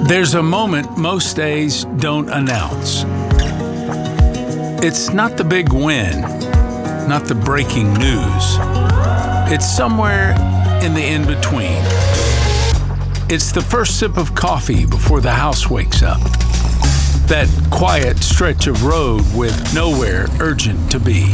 There's a moment most days don't announce. It's not the big win, not the breaking news. It's somewhere in the in-between. It's the first sip of coffee before the house wakes up. That quiet stretch of road with nowhere urgent to be.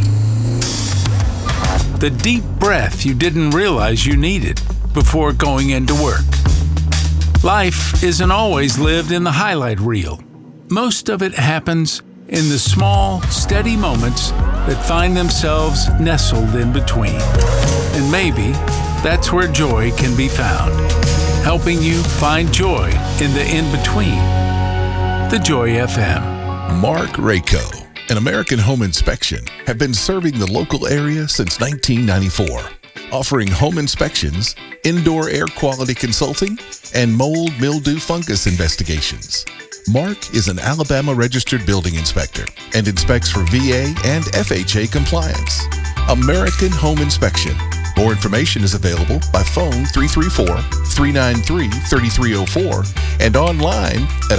The deep breath you didn't realize you needed before going into work. Life isn't always lived in the highlight reel. Most of it happens in the small, steady moments that find themselves nestled in between. And maybe that's where joy can be found, helping you find joy in the in-between. The Joy FM. Mark Rayco and American Home Inspection have been serving the local area since 1994, offering home inspections, indoor air quality consulting, and mold, mildew, fungus investigations. Mark is an Alabama registered building inspector and inspects for VA and FHA compliance. American Home Inspection. More information is available by phone 334-393-3304 and online at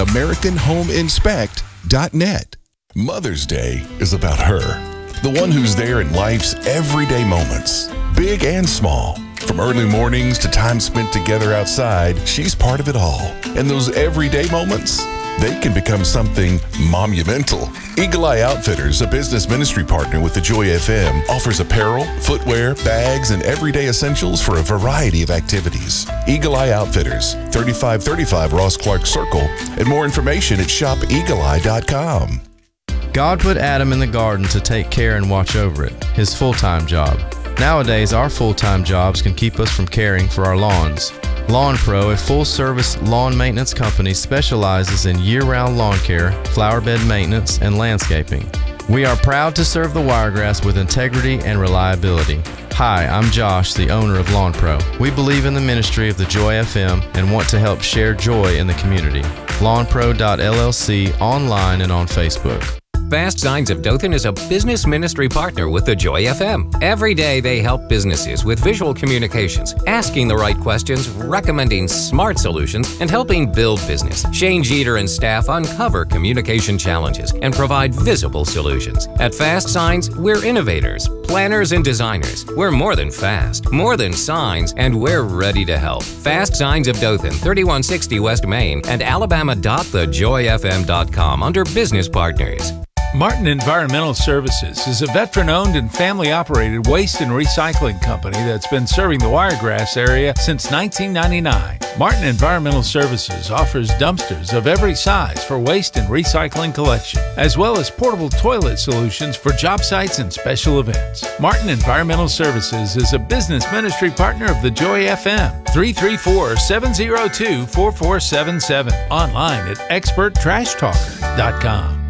AmericanHomeInspect.net. Mother's Day is about her, the one who's there in life's everyday moments, big and small. From early mornings to time spent together outside, she's part of it all. And those everyday moments, they can become something monumental. Eagle Eye Outfitters, a business ministry partner with the Joy FM, offers apparel, footwear, bags, and everyday essentials for a variety of activities. Eagle Eye Outfitters, 3535 Ross Clark Circle, and more information at shopeagleeye.com. God put Adam in the garden to take care and watch over it, his full-time job. Nowadays, our full-time jobs can keep us from caring for our lawns. Lawn Pro, a full-service lawn maintenance company, specializes in year-round lawn care, flower bed maintenance, and landscaping. We are proud to serve the Wiregrass with integrity and reliability. Hi, I'm Josh, the owner of Lawn Pro. We believe in the ministry of the Joy FM and want to help share joy in the community. LawnPro.LLC online and on Facebook. Fast Signs of Dothan is a business ministry partner with the Joy FM. Every day they help businesses with visual communications, asking the right questions, recommending smart solutions, and helping build business. Shane Jeter and staff uncover communication challenges and provide visible solutions. At Fast Signs, we're innovators, planners, and designers. We're more than fast, more than signs, and we're ready to help. Fast Signs of Dothan, 3160 West Main, and alabama.thejoyfm.com under Business Partners. Martin Environmental Services is a veteran-owned and family-operated waste and recycling company that's been serving the Wiregrass area since 1999. Martin Environmental Services offers dumpsters of every size for waste and recycling collection, as well as portable toilet solutions for job sites and special events. Martin Environmental Services is a business ministry partner of the Joy FM. 334-702-4477. Online at experttrashtalker.com.